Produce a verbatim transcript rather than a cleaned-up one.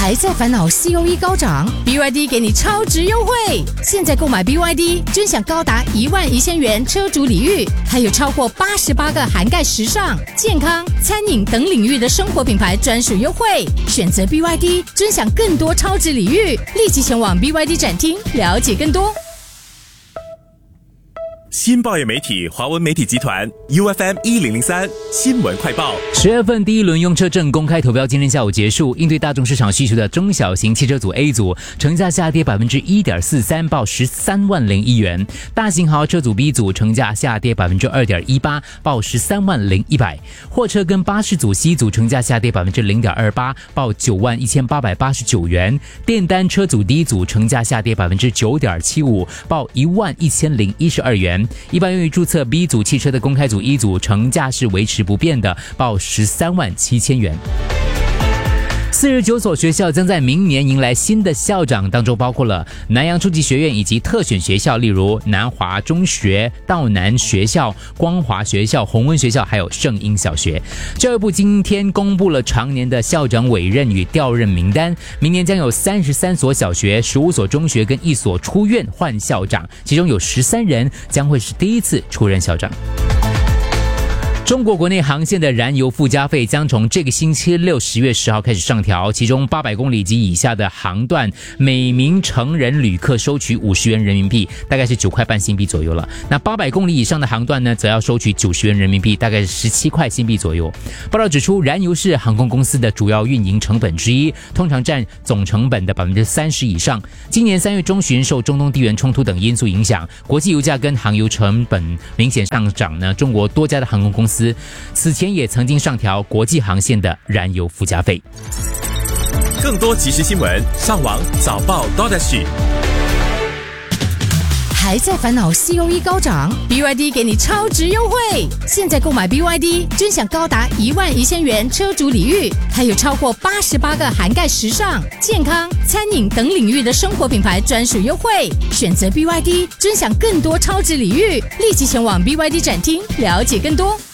还在烦恼 C O E 高涨 ？B Y D 给你超值优惠！现在购买 B Y D， 尊享高达一万一千元车主礼遇，还有超过八十八个涵盖时尚、健康、餐饮等领域的生活品牌专属优惠。选择 B Y D， 尊享更多超值礼遇，立即前往 B Y D 展厅了解更多。 新报业媒体华文媒体集团 U F M 一零零三新闻快报。 十月份第一轮用车证公开投票今天下午结束，应对大众市场需求的中小型汽车组 A 组成价下跌 百分之一点四三， 报十三万零一元；大型豪车组 B 组成价下跌 百分之二点一八， 报十三万零一百；货车跟巴士组 C 组成价下跌 百分之零点二八， 报九万一千八百八十九元；电单车组 D 组成价下跌 百分之九点七五， 报一万一千零一十二元。一般用于注册 B 组汽车的公开组 一组成价是维持不变的，报十三万七千元。四十九所学校将在明年迎来新的校长，当中包括了南洋初级学院以及特选学校，例如南华中学、道南学校、光华学校、宏温学校，还有圣婴小学。教育部今天公布了常年的校长委任与调任名单，明年将有三十三所小学、十五所中学跟一所出院换校长，其中有十三人将会是第一次出任校长。中国国内航线的燃油附加费将从这个星期六十月十号开始上调，其中八百公里及以下的航段，每名成人旅客收取五十元人民币，大概是九块半新币左右了。那八百公里以上的航段呢，则要收取九十元人民币，大概是十七块新币左右。报道指出，燃油是航空公司的主要运营成本之一，通常占总成本的百分之三十以上。今年三月中旬，受中东地缘冲突等因素影响，国际油价跟航油成本明显上涨呢，中国多家的航空公司此前也曾经上调国际航线的燃油附加费。 更多即时新闻，上网早报 .dot.sg。 还在烦恼 C O E 高涨 ？B Y D 给你超值优惠！现在购买 B Y D， 尊享高达一万一千元车主礼遇，还有超过八十八个涵盖时尚、健康、餐饮等领域的生活品牌专属优惠。选择 B Y D， 尊享更多超值礼遇，立即前往 B Y D 展厅了解更多。